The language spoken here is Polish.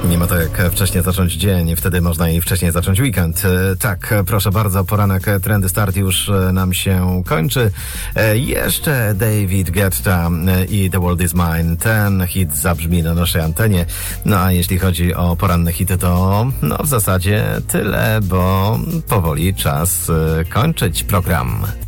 Nie ma to jak wcześniej zacząć dzień, wtedy można i wcześniej zacząć weekend. Tak, proszę bardzo, poranek Trendy Start już nam się kończy. Jeszcze David Guetta i The World Is Mine. Ten hit zabrzmi na naszej antenie. No a jeśli chodzi o poranne hity, to w zasadzie tyle, bo powoli czas kończyć program.